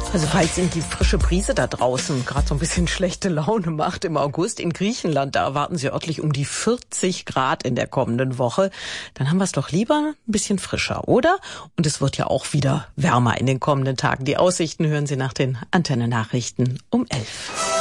Also falls Ihnen die frische Brise da draußen gerade so ein bisschen schlechte Laune macht im August in Griechenland, da erwarten Sie örtlich um die 40 Grad in der kommenden Woche. Dann haben wir es doch lieber ein bisschen frischer, oder? Und es wird ja auch wieder wärmer in den kommenden Tagen. Die Aussichten hören Sie nach den Antenne-Nachrichten um 11.